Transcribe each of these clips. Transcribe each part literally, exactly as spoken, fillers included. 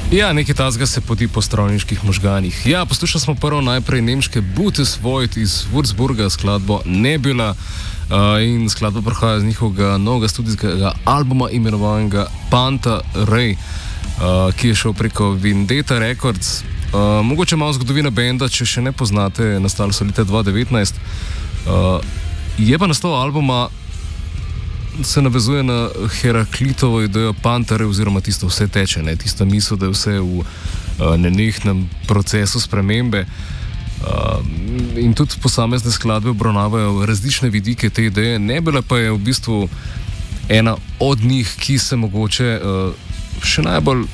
Ja, nekaj tazga se poti po strojniških možganih. Ja, poslušali smo prvo najprej nemške Butes Void iz Würzburga, skladbo Nebula, uh, in skladba prihaja z njihovega novega studijskega albuma imenovanega Panta Ray, uh, ki je šel preko Vendetta Records. Uh, mogoče malo zgodovina benda, če še ne poznate, nastali so leta dva tisoč devetnajst. Uh, je pa naslov albuma se navezuje na Heraklitovo idejo Pantare, oziroma tisto vse teče, ne? Tisto misel, da je vse v uh, nenehnem procesu spremembe. Uh, in tudi posamezne skladbe obravnavajo različne vidike te ideje. Nebula pa je v bistvu ena od njih, ki se mogoče uh, še najbolj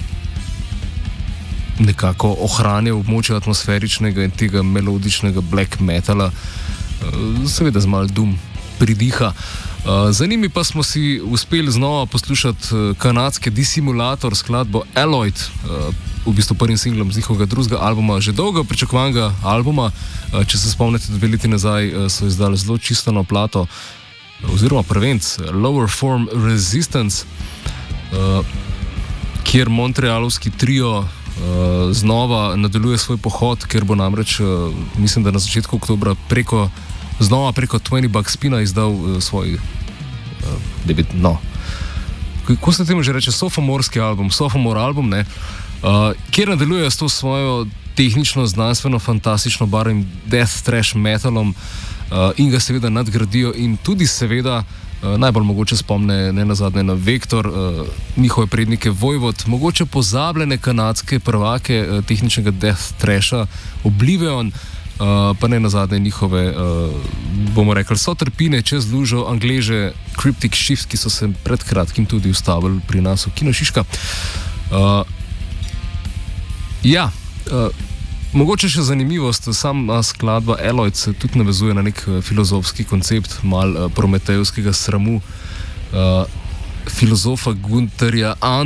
nekako ohranja v območju atmosferičnega in tega melodičnega black metala, uh, seveda z malo dum pridiha. Uh, za njimi pa smo si uspeli znova poslušati uh, kanadske Dissimulator skladbo Alloyd, uh, v bistvu prvim singlom z njihovega drugega albuma, že dolgo pričakovanega albuma. Uh, če se spomnite, dve leti nazaj uh, so izdali zelo čistano plato, uh, oziroma prvenc Lower Form Resistance, uh, kjer montrealovski trio uh, znova nadaljuje svoj pohod, ker bo namreč, uh, mislim, da na začetku oktobra preko znova preko dvajset bucks spina izdal uh, svoj uh, debit, no, kako se temu že reče, sophomorski album, sophomore album, ne, uh, kjer nadaljuje s to svojo tehnično, znanstveno, fantastično barvim death thrash metalom, uh, in ga seveda nadgradijo in tudi seveda uh, najbolj mogoče spomne ne nazadnje na Vektor, uh, njihove prednike Vojvod, mogoče pozabljene kanadske prvake uh, tehničnega death thrasha Oblivion, Uh, pa ne nazadnje njihove, uh, bomo rekli, sotrpine čez lužo Angleže Cryptic Shift, ki so se pred kratkim tudi ustavili pri nas v Kino Šiška. Uh, ja, uh, mogoče še zanimivost, sama skladba Alloyd se tudi navezuje na nek filozofski koncept, mal uh, prometejevskega sramu uh, filozofa Gunterja